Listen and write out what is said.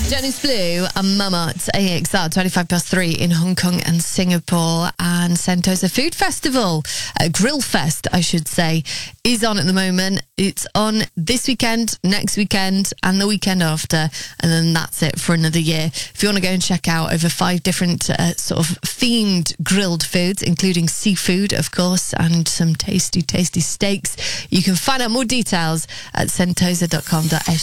Dennis Blue and Mammoth AXR 3 in Hong Kong and Singapore. And Sentosa Food Festival, Grill Fest, I should say, is on at the moment. It's on this weekend, next weekend, and the weekend after. And then that's it for another year. If you want to go and check out over 5 different sort of themed grilled foods, including seafood, of course, and some tasty, tasty steaks, you can find out more details at sentosa.com.sg.